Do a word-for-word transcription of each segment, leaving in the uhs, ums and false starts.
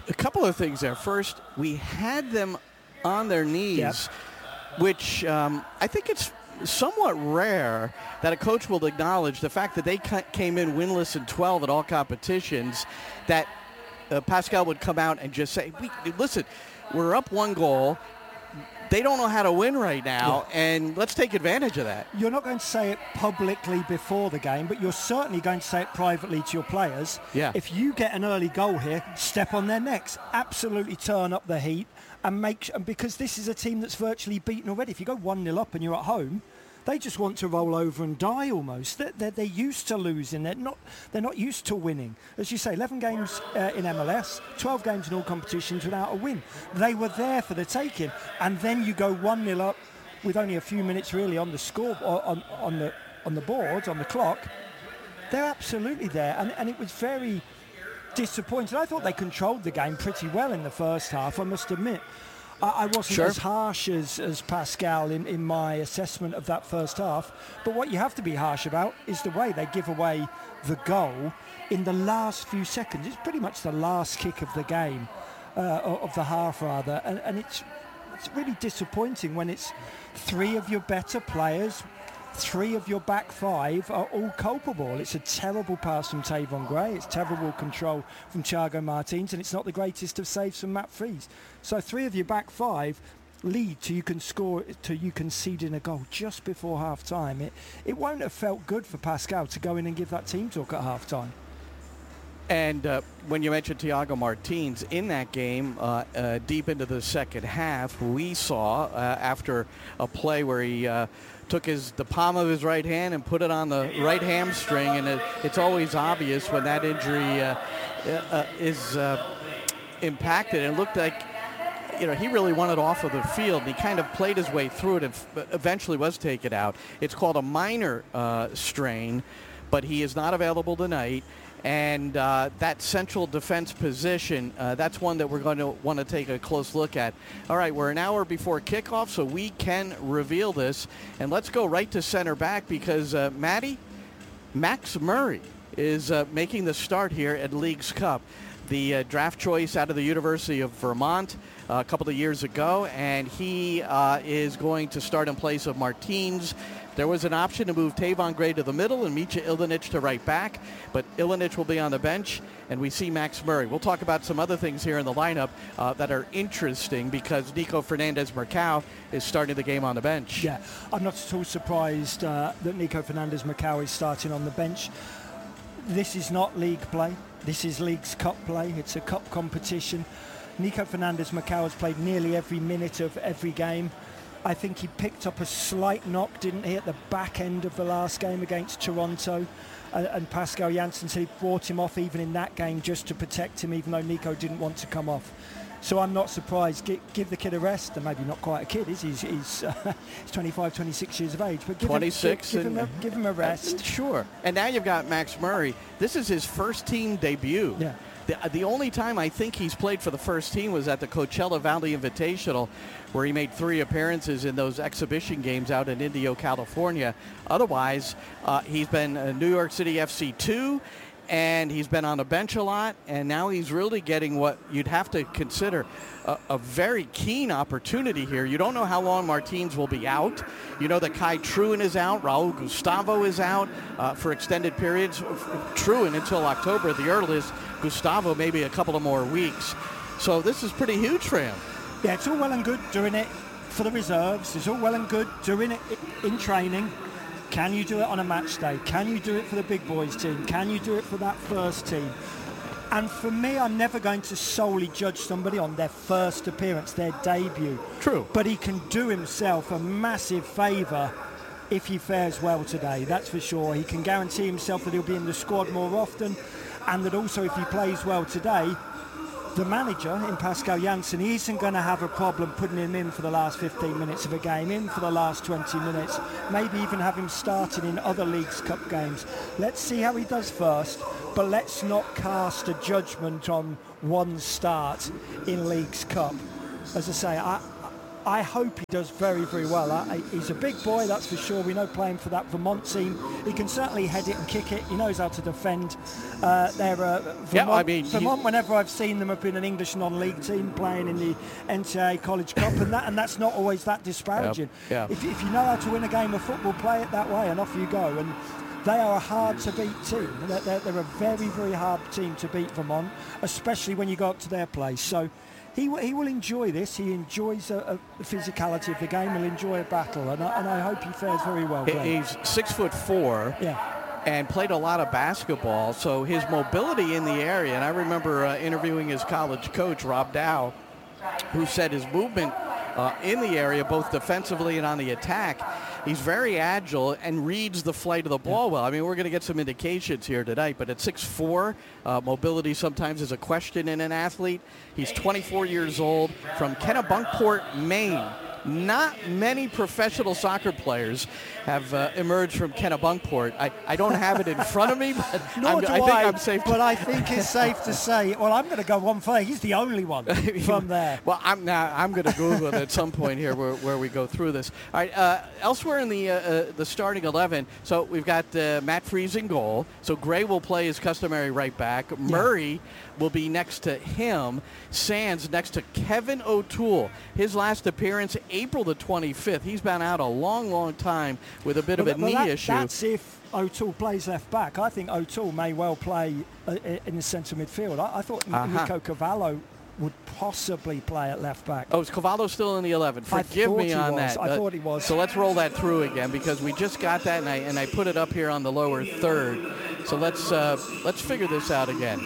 A couple of things there. First, we had them on their knees, yep. which um, I think it's somewhat rare that a coach will acknowledge the fact that they came in winless in twelve at all competitions, that uh, Pascal would come out and just say, we, listen, we're up one goal. They don't know how to win right now, yeah. and let's take advantage of that. You're not going to say it publicly before the game, but you're certainly going to say it privately to your players. Yeah. If you get an early goal here, step on their necks. Absolutely turn up the heat and make and because this is a team that's virtually beaten already. If you go one nil up and you're at home, they just want to roll over and die almost. They're, they're, they're used to losing. They're not They're not used to winning. As you say, eleven games uh, in M L S, twelve games in all competitions without a win. They were there for the taking. And then you go one nil up with only a few minutes really on the score, on, on, the, on the board, on the clock. They're absolutely there. And, and it was very disappointing. I thought they controlled the game pretty well in the first half, I must admit. I wasn't sure. as harsh as, as Pascal in, in my assessment of that first half. But what you have to be harsh about is the way they give away the goal in the last few seconds. It's pretty much the last kick of the game, uh, of the half rather. And, and it's, it's really disappointing when it's three of your better players, three of your back five are all culpable. It's a terrible pass from Tavon Gray. It's terrible control from Thiago Martins, and it's not the greatest of saves from Matt Fries. So three of your back five lead to you can score, to you conceding a goal just before half time. It, it won't have felt good for Pascal to go in and give that team talk at half time. And uh, when you mentioned Thiago Martins, in that game, uh, uh, deep into the second half, we saw uh, after a play where he uh, took his the palm of his right hand and put it on the right hamstring, and it, it's always obvious when that injury uh, uh, is uh, impacted. And it looked like, you know, he really wanted off of the field. He kind of played his way through it and f- eventually was taken out. It's called a minor uh, strain, but he is not available tonight. And uh, that central defense position, uh, that's one that we're going to want to take a close look at. All right, we're an hour before kickoff, so we can reveal this. And let's go right to center back because, uh, Maddie, Max Murray is uh, making the start here at Leagues Cup. The uh, draft choice out of the University of Vermont uh, a couple of years ago, and he uh, is going to start in place of Martins. There was an option to move Tavon Gray to the middle and Mitja Ilinic to right back, but Ilinic will be on the bench, and we see Max Murray. We'll talk about some other things here in the lineup uh, that are interesting because Nico Fernandez-Mercado is starting the game on the bench. Yeah, I'm not at all surprised uh, that Nico Fernandez-Mercado is starting on the bench. This is not league play. This is Leagues Cup play. It's a cup competition. Nico Fernandez-Mercado has played nearly every minute of every game. I think he picked up a slight knock, didn't he, at the back end of the last game against Toronto. Uh, and Pascal Janssen said he brought him off even in that game just to protect him, even though Nico didn't want to come off. So I'm not surprised. G- give the kid a rest. And maybe not quite a kid, is he? He's, he's, uh, he's twenty-five, twenty-six years of age. But give twenty-six. Him, give, give, him a, give him a rest. Uh, sure. And now you've got Max Murray. This is his first team debut. Yeah. The, the only time I think he's played for the first team was at the Coachella Valley Invitational, where he made three appearances in those exhibition games out in Indio, California. Otherwise, uh, he's been uh, New York City F C two, and he's been on the bench a lot, and now he's really getting what you'd have to consider a, a very keen opportunity here. You don't know how long Martins will be out. You know that Kai Truen is out, Raul Gustavo is out uh, for extended periods. Truen until October at the earliest, Gustavo maybe a couple of more weeks. So this is pretty huge for him. Yeah, it's all well and good doing it for the reserves. It's all well and good doing it in training. Can you do it on a match day? Can you do it for the big boys team? Can you do it for that first team? And for me, I'm never going to solely judge somebody on their first appearance, their debut. True. But he can do himself a massive favour if he fares well today, that's for sure. He can guarantee himself that he'll be in the squad more often, and that also if he plays well today, the manager in Pascal Janssen, he isn't going to have a problem putting him in for the last fifteen minutes of a game, in for the last twenty minutes, maybe even have him starting in other Leagues Cup games. Let's see how he does first, but let's not cast a judgment on one start in Leagues Cup. As I say, I, I hope he does very, very well. I, he's a big boy, that's for sure. We know playing for that Vermont team, he can certainly head it and kick it. He knows how to defend. Uh, they're uh, Vermont, yeah, I mean, Vermont, whenever I've seen them, have been an English non-league team playing in the N C A A College Cup, and that and that's not always that disparaging. Yep, yep. If, if you know how to win a game of football, play it that way, and off you go. And they are a hard-to-beat team. They're, they're, they're a very, very hard team to beat, Vermont, especially when you go up to their place. So he, w- he will enjoy this. He enjoys a, a, the physicality of the game. He'll enjoy a battle, and I, and I hope he fares very well. He, he's six foot four. Yeah. And played a lot of basketball, so his mobility in the area, and I remember uh, interviewing his college coach, Rob Dow, who said his movement uh, in the area, both defensively and on the attack, he's very agile and reads the flight of the ball well. I mean, we're going to get some indications here tonight, but at six foot four, uh, mobility sometimes is a question in an athlete. He's twenty-four years old, from Kennebunkport, Maine. Not many professional soccer players have uh, emerged from Kennebunkport. I, I don't have it in front of me, but Nor I'm, do I think I, I'm safe to but I think it's safe to say, well, I'm going to go one further. He's the only one from there. Well, I'm now I'm going to Google it at some point here where, where we go through this. All right, uh, elsewhere in the uh, uh, the starting eleven, so we've got uh, Matt Freese in goal. So Gray will play his customary right back. Murray will be next to him. Sands next to Kevin O'Toole. His last appearance, April the twenty-fifth. He's been out a long, long time with a bit well, of a well, knee that, issue. That's if O'Toole plays left back. I think O'Toole may well play uh, in the centre midfield. I, I thought uh-huh. Nico Cavallo would possibly play at left back. Oh, is Cavallo still in the eleven? Forgive me on was. that. I uh, thought he was. So let's roll that through again, because we just got that, and I and I put it up here on the lower third. So let's uh, let's figure this out again.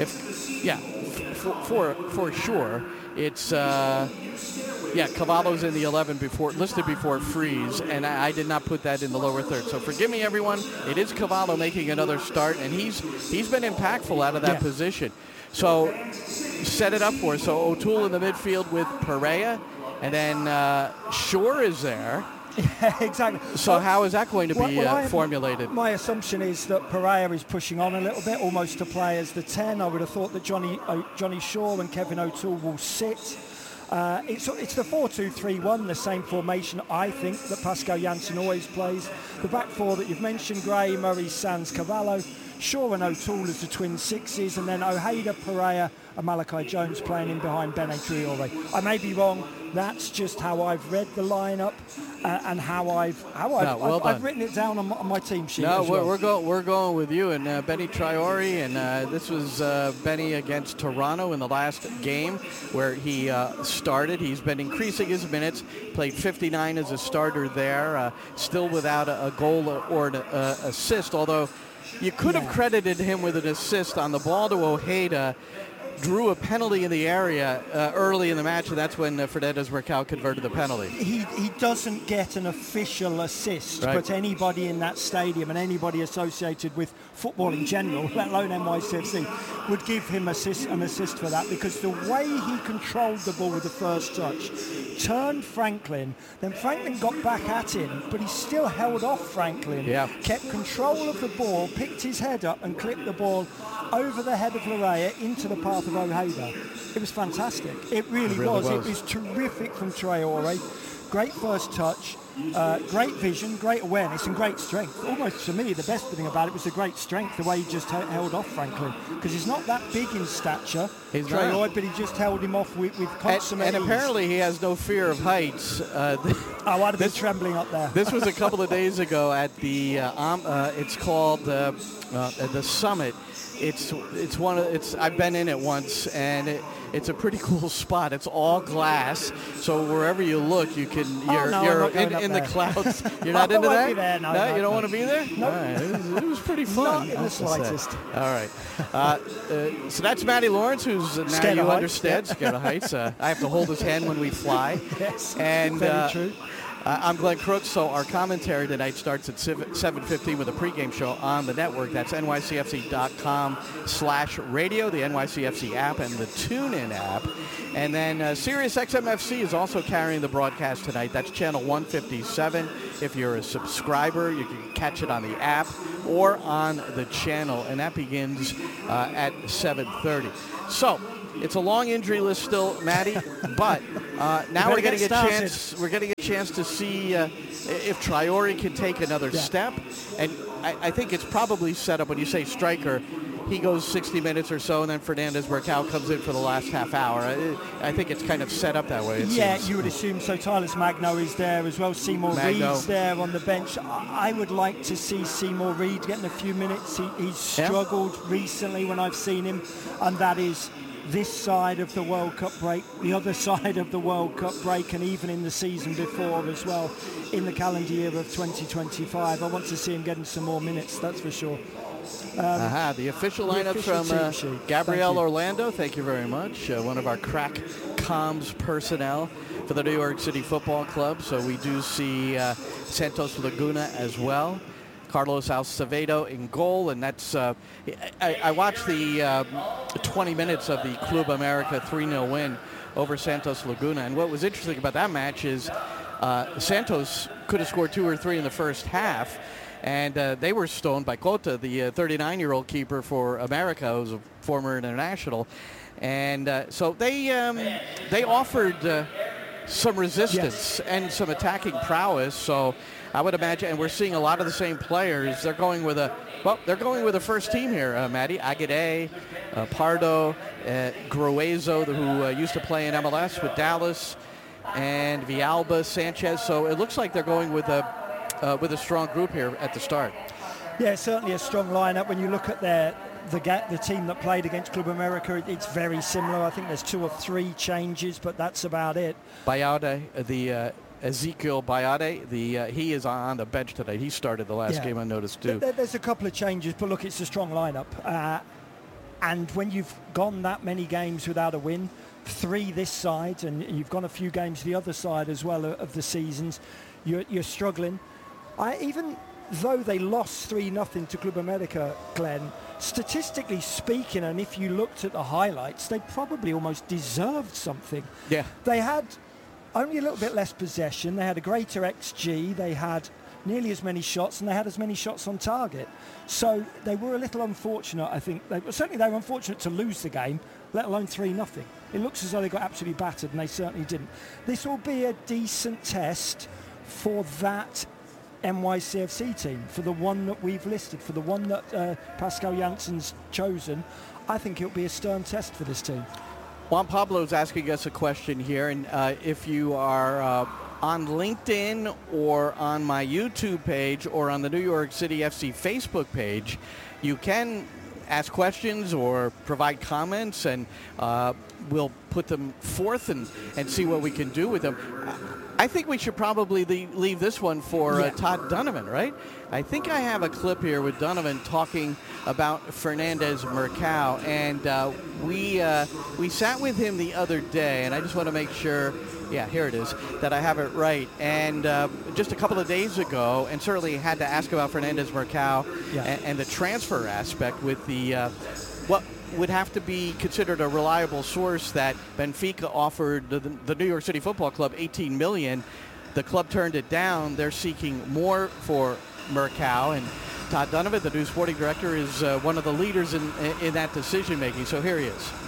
If yeah, for for, for sure, it's uh, yeah, Cavallo's in the eleven before listed before Freese, and I, I did not put that in the lower third. So forgive me, everyone. It is Cavallo making another start, and he's he's been impactful out of that yeah. position. So set it up for us. So O'Toole in the midfield with Perea, and then uh, Shore is there. Yeah, exactly. So well, how is that going to be well, well, uh, formulated? My assumption is that Perea is pushing on a little bit, almost to play as the ten. I would have thought that Johnny uh, Johnny Shore and Kevin O'Toole will sit. Uh, it's it's the four two three one, the same formation, I think, that Pascal Janssen always plays. The back four that you've mentioned, Gray, Murray, Sands, Cavallo. Shaw and O'Toole as the twin sixes, and then Ojeda, Perea, and Malachi Jones playing in behind Bene Traore. I may be wrong. That's just how I've read the lineup uh, and how I've how I've, no, well I've, I've written it down on my, on my team sheet. No, as we're, well. we're going we're going with you and uh, Bene Traore, and uh, this was uh, Benny against Toronto in the last game where he uh, started. He's been increasing his minutes. Played fifty-nine as a starter there. Uh, still without a, a goal or an uh, assist, although. You could have credited him with an assist on the ball to Ojeda, drew a penalty in the area uh, early in the match, and that's when uh, Fernandez Mercal converted the penalty. He he doesn't get an official assist, right. But anybody in that stadium and anybody associated with football in general, let alone N Y C F C, would give him assist, an assist for that, because the way he controlled the ball with the first touch, turned Franklin, then Franklin got back at him, but he still held off Franklin, yeah. kept control of the ball, picked his head up and clipped the ball over the head of Larea into the path of Ojeda. It was fantastic. It really, it really was. was. It was terrific from Traore. Great first touch, uh, great vision, great awareness, and great strength. Almost for me, the best thing about it was the great strength, the way he just h- held off Franklin, because he's not that big in stature, he's Traore, but he just held him off with, with consummate and, and apparently he has no fear of heights. Uh, oh, I'd have this, been trembling up there. This was a couple of days ago at the, uh, um, uh, it's called uh, uh, the Summit. It's it's one of it's I've been in it once, and it, it's a pretty cool spot. It's all glass, so wherever you look, you can you're oh, no, you're in, in the clouds. You're not into that? There, no, no, no, you don't no. want to be there? No. All right. It was, it was pretty fun. Not in the slightest. All right. Uh, uh, so that's Matty Lawrence, who's uh, now Scared you of understand heights. scared of heights. Uh, I have to hold his hand when we fly. Yes. And very uh, true. Uh, I'm Glenn Crooks, so our commentary tonight starts at seven fifteen with a pregame show on the network. That's N Y C F C dot com slash radio, the N Y C F C app, and the TuneIn app. And then uh, Sirius X M F C is also carrying the broadcast tonight. That's channel one fifty-seven. If you're a subscriber, you can catch it on the app or on the channel, and that begins uh, at seven thirty. So, it's a long injury list still, Maddie, but uh, now we're getting get a started. chance. We're getting a chance to see uh, if Traore can take another Yeah. step, and I, I think it's probably set up when you say striker. He goes sixty minutes or so, and then Fernandez Mercado comes in for the last half hour. I, I think it's kind of set up that way. It Yeah, seems. you would assume so. Tyler Magno is there as well. Seymour Magno. Reed's there on the bench. I I would like to see Seymour Reed getting a few minutes. He, he's Yeah. struggled recently when I've seen him, and that is this side of the World Cup break, the other side of the World Cup break, and even in the season before as well, in the calendar year of twenty twenty-five. I want to see him getting some more minutes, that's for sure. Um, Aha, the official the lineup official from uh, team sheet. Gabrielle Thank you. Orlando. Thank you very much. Uh, one of our crack comms personnel for the New York City Football Club. So we do see uh, Santos Laguna as well. Carlos Acevedo in goal, and that's. Uh, I, I watched the um, twenty minutes of the Club America three nil win over Santos Laguna, and what was interesting about that match is uh, Santos could have scored two or three in the first half. And uh, they were stoned by Cota, the uh, thirty-nine-year-old keeper for America, who's a former international. And uh, so they um, they offered uh, some resistance Yes. and some attacking prowess. So I would imagine, and we're seeing a lot of the same players. They're going with a well, they're going with a first team here, uh, Maddie. Aguirre, uh, Pardo, uh, Gruezo, who uh, used to play in M L S with Dallas, and Villalba, Sanchez. So it looks like they're going with a Uh, with a strong group here at the start. Yeah, certainly a strong lineup. When you look at their the ga- the team that played against Club America, it, it's very similar. I think there's two or three changes, but that's about it. Bayade, the uh, Ezekiel Bayade, the uh, he is on the bench today. He started the last Yeah. game, I noticed too. There, there's a couple of changes, but look, it's a strong lineup. Uh, and when you've gone that many games without a win, three this side, and you've gone a few games the other side as well of the seasons, you're, you're struggling. I, even though they lost three nothing to Club America, Glenn, statistically speaking, and if you looked at the highlights, they probably almost deserved something. Yeah. They had only a little bit less possession. They had a greater X G. They had nearly as many shots, and they had as many shots on target. So they were a little unfortunate, I think. They, well, certainly they were unfortunate to lose the game, let alone three nothing. It looks as though they got absolutely battered, and they certainly didn't. This will be a decent test for that N Y C F C team, for the one that we've listed, for the one that uh, Pascal Jansen's chosen. I think it'll be a stern test for this team. Juan Pablo's asking us a question here, and uh, if you are uh, on LinkedIn or on my YouTube page or on the New York City F C Facebook page, you can ask questions or provide comments, and uh, we'll put them forth and, and see what we can do with them. I think we should probably leave, leave this one for uh, Yeah. Todd Donovan, right? I think I have a clip here with Donovan talking about Fernandez Mercado, and uh, we uh, we sat with him the other day, and I just want to make sure, yeah, here it is, that I have it right. And uh, just a couple of days ago, and certainly had to ask about Fernandez Mercado Yeah. and, and the transfer aspect with the uh, what would have to be considered a reliable source that Benfica offered the, the New York City Football Club eighteen million dollars. The club turned it down. They're seeking more for Mercado, and Todd Donovan, the new sporting director, is uh, one of the leaders in in that decision making. So here he is.